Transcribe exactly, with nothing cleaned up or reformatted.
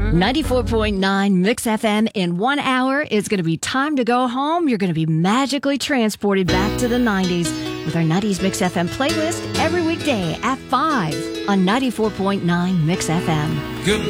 ninety-four point nine Mix F M. In one hour, it's going to be time to go home. You're going to be magically transported back to the nineties with our nineties Mix F M playlist every weekday at five on ninety-four point nine Mix F M. Good